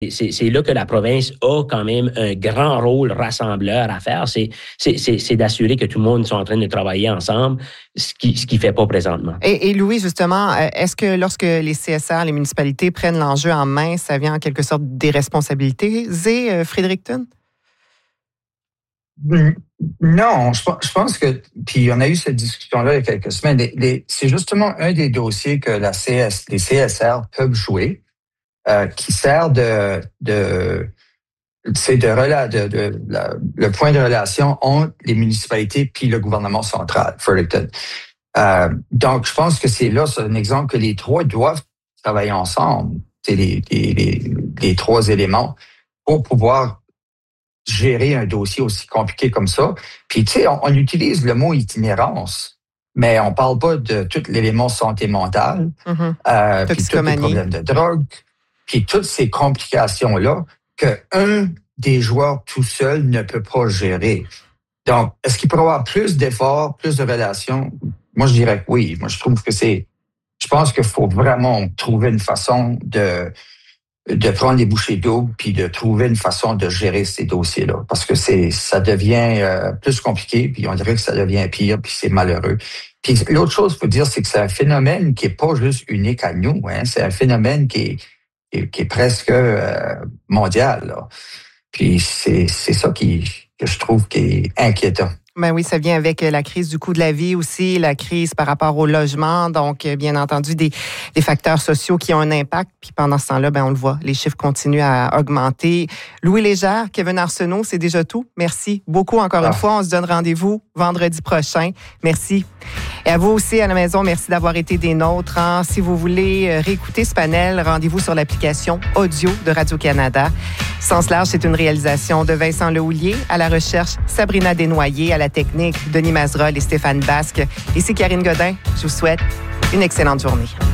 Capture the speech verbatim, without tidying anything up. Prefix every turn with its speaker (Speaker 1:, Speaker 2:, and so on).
Speaker 1: C'est, c'est là que la province a quand même un grand rôle rassembleur à faire. C'est, c'est, c'est, c'est d'assurer que tout le monde soit en train de travailler ensemble, ce qui ce qui fait pas présentement.
Speaker 2: Et, et Louis, justement, est-ce que lorsque les C S R, les municipalités prennent l'enjeu en main, ça vient en quelque sorte des responsabilités, euh, Fredericton?
Speaker 3: Non, je, je pense que, puis on a eu cette discussion-là il y a quelques semaines, les, les, c'est justement un des dossiers que la C S, les C S R peuvent jouer. Euh, qui sert de, de c'est de, rela, de, de, de la, le point de relation entre les municipalités puis le gouvernement central, Fredericton. Euh, donc, je pense que c'est là, c'est un exemple que les trois doivent travailler ensemble, c'est les, les, les, les trois éléments pour pouvoir gérer un dossier aussi compliqué comme ça. Puis, tu sais, on, on utilise le mot itinérance, mais on parle pas de tout l'élément santé mentale,
Speaker 2: mm-hmm.
Speaker 3: euh, puis tous les problèmes de drogue, puis toutes ces complications-là qu'un des joueurs tout seul ne peut pas gérer. Donc, est-ce qu'il pourrait y avoir plus d'efforts, plus de relations? Moi, je dirais que oui. Moi, je trouve que c'est... Je pense qu'il faut vraiment trouver une façon de, de prendre les bouchées doubles puis de trouver une façon de gérer ces dossiers-là. Parce que c'est ça devient euh, plus compliqué, puis on dirait que ça devient pire, puis c'est malheureux. Puis l'autre chose, il faut dire, c'est que c'est un phénomène qui n'est pas juste unique à nous. Hein. C'est un phénomène qui est qui est presque euh, mondial. Là. Puis c'est, c'est ça qui, que je trouve qui est inquiétant.
Speaker 2: Ben oui, ça vient avec la crise du coût de la vie aussi, la crise par rapport au logement. Donc, bien entendu, des, des facteurs sociaux qui ont un impact. Puis pendant ce temps-là, ben on le voit, les chiffres continuent à augmenter. Louis Légère, Kevin Arsenault, c'est déjà tout. Merci beaucoup encore ah. une fois. On se donne rendez-vous vendredi prochain. Merci. Et à vous aussi, à la maison, merci d'avoir été des nôtres. Hein. Si vous voulez réécouter ce panel, rendez-vous sur l'application audio de Radio-Canada. Sens large, c'est une réalisation de Vincent Lehouillier. À la recherche, Sabrina Desnoyers. À la technique, Denis Mazerolle et Stéphane Basque. Ici Karine Godin. Je vous souhaite une excellente journée.